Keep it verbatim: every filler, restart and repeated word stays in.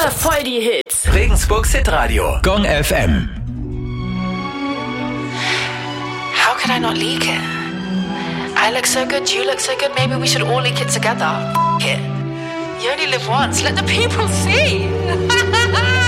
voll die Hits. Regensburgs Hitradio. Gong F M. How could I not leak it? I look so good, you look so good, maybe we should all leak it together. F it. You only live once, let the people see.